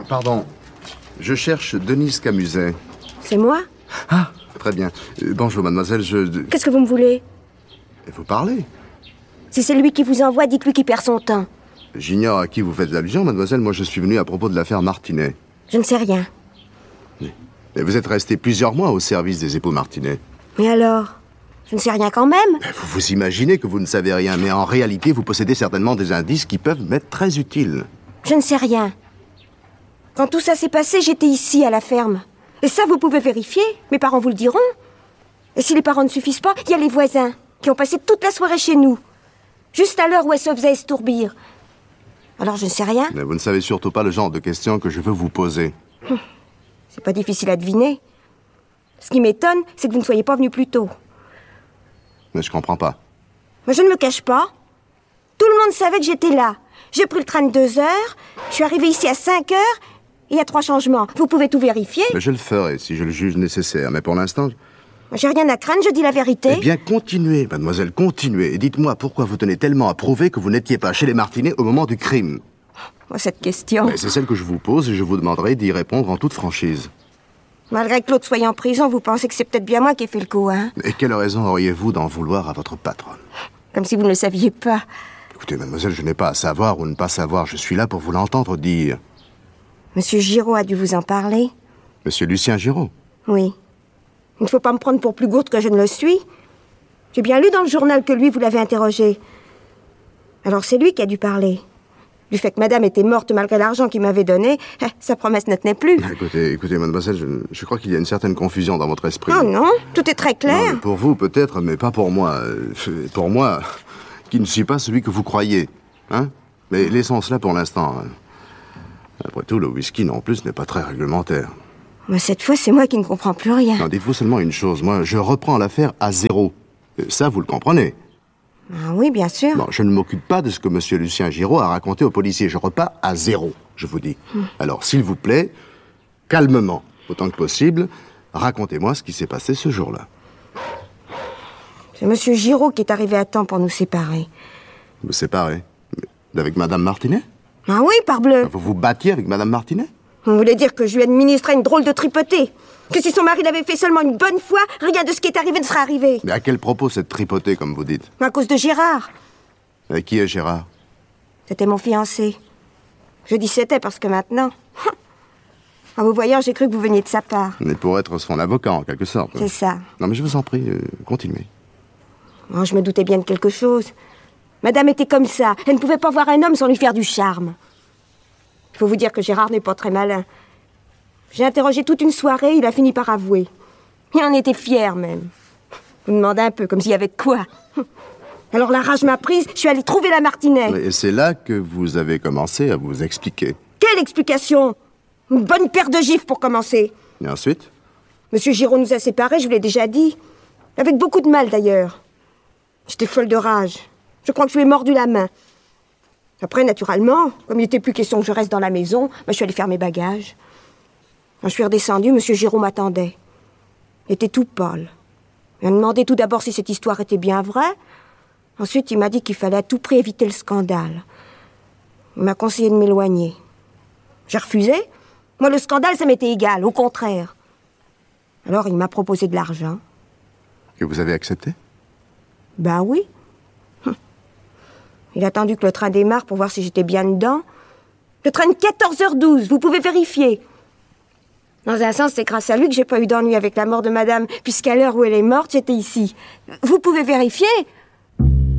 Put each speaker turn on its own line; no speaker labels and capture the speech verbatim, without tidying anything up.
Pardon, je cherche Denise Camuset.
C'est moi?
Ah, très bien. Euh, bonjour, mademoiselle, je...
Qu'est-ce que vous me voulez?
Vous parlez?
Si c'est lui qui vous envoie, dites-lui qu'il perd son temps.
J'ignore à qui vous faites allusion, mademoiselle. Moi, je suis venu à propos de l'affaire Martinet.
Je ne sais rien.
Mais vous êtes resté plusieurs mois au service des époux Martinet.
Mais alors? Je ne sais rien quand même.
Vous vous imaginez que vous ne savez rien, mais en réalité, vous possédez certainement des indices qui peuvent m'être très utiles.
Je ne sais rien. Quand tout ça s'est passé, j'étais ici, à la ferme. Et ça, vous pouvez vérifier. Mes parents vous le diront. Et si les parents ne suffisent pas, il y a les voisins qui ont passé toute la soirée chez nous. Juste à l'heure où elle se faisait estourbir. Alors je ne sais rien.
Mais vous ne savez surtout pas le genre de questions que je veux vous poser.
Hum. C'est pas difficile à deviner. Ce qui m'étonne, c'est que vous ne soyez pas venu plus tôt.
Mais je comprends pas.
Mais je ne me cache pas. Tout le monde savait que j'étais là. J'ai pris le train de deux heures, je suis arrivée ici à cinq heures, et il y a trois changements. Vous pouvez tout vérifier.
Mais je le ferai si je le juge nécessaire. Mais pour l'instant...
J'ai rien à craindre, je dis la vérité.
Eh bien, continuez, mademoiselle, continuez. Et dites-moi pourquoi vous tenez tellement à prouver que vous n'étiez pas chez les Martinet au moment du crime.
Oh, cette question...
Mais c'est celle que je vous pose et je vous demanderai d'y répondre en toute franchise.
Malgré que Claude soit en prison, vous pensez que c'est peut-être bien moi qui ai fait le coup, hein?
Et quelle raison auriez-vous d'en vouloir à votre patronne?
Comme si vous ne le saviez pas.
Écoutez, mademoiselle, je n'ai pas à savoir ou ne pas savoir. Je suis là pour vous l'entendre dire.
Monsieur Giraud a dû vous en parler?
Monsieur Lucien Giraud?
Oui. Il ne faut pas me prendre pour plus gourde que je ne le suis. J'ai bien lu dans le journal que lui, vous l'avez interrogé. Alors c'est lui qui a dû parler. Du fait que madame était morte malgré l'argent qu'il m'avait donné, eh, sa promesse ne tenait plus.
Écoutez, écoutez, mademoiselle, je, je crois qu'il y a une certaine confusion dans votre esprit.
Oh non, tout est très clair.
Non, pour vous, peut-être, mais pas pour moi. Euh, Pour moi, qui ne suis pas celui que vous croyez. Hein? Mais laissons cela pour l'instant. Après tout, le whisky, non plus, n'est pas très réglementaire.
Mais cette fois, c'est moi qui ne comprends plus rien.
Non, dites-vous seulement une chose. Moi, je reprends l'affaire à zéro. Ça, vous le comprenez.
Ah oui, bien sûr.
Non, je ne m'occupe pas de ce que monsieur Lucien Giraud a raconté aux policiers. Je repars à zéro, je vous dis. Hum. Alors, s'il vous plaît, calmement, autant que possible, racontez-moi ce qui s'est passé ce jour-là.
C'est monsieur Giraud qui est arrivé à temps pour nous séparer.
Vous séparez? Avec madame Martinet?
Ah oui, parbleu.
Vous vous battiez avec madame Martinet?
Vous voulez dire que je lui administrais une drôle de tripotée? Que si son mari l'avait fait seulement une bonne fois, rien de ce qui est arrivé ne serait arrivé?
Mais à quel propos cette tripotée, comme vous dites?
À cause de Gérard.
Et qui est Gérard?
C'était mon fiancé. Je dis c'était parce que maintenant... En vous voyant, j'ai cru que vous veniez de sa part.
Mais pour être son avocat, en quelque sorte.
C'est ça.
Non, mais je vous en prie, euh, continuez.
Oh, je me doutais bien de quelque chose. Madame était comme ça. Elle ne pouvait pas voir un homme sans lui faire du charme. Il faut vous dire que Gérard n'est pas très malin. J'ai interrogé toute une soirée, il a fini par avouer. Il en était fier, même. Vous demandez un peu, comme s'il y avait de quoi. Alors la rage m'a prise, je suis allée trouver la Martinet.
Et c'est là que vous avez commencé à vous expliquer.
Quelle explication? Une bonne paire de gifles pour commencer.
Et ensuite?
Monsieur Giraud nous a séparés, je vous l'ai déjà dit. Avec beaucoup de mal, d'ailleurs. J'étais folle de rage. Je crois que je lui ai mordu la main. Après, naturellement, comme il n'était plus question que je reste dans la maison, bah, je suis allée faire mes bagages. Quand je suis redescendue, monsieur Giraud m'attendait. Il était tout pâle. Il m'a demandé tout d'abord si cette histoire était bien vraie. Ensuite, il m'a dit qu'il fallait à tout prix éviter le scandale. Il m'a conseillé de m'éloigner. J'ai refusé. Moi, le scandale, ça m'était égal, au contraire. Alors, il m'a proposé de l'argent.
Que vous avez accepté?
Ben oui. Hum. Il a attendu que le train démarre pour voir si j'étais bien dedans. Le train de quatorze heures douze, vous pouvez vérifier. Dans un sens, c'est grâce à lui que j'ai pas eu d'ennui avec la mort de madame, puisqu'à l'heure où elle est morte, j'étais ici. Vous pouvez vérifier.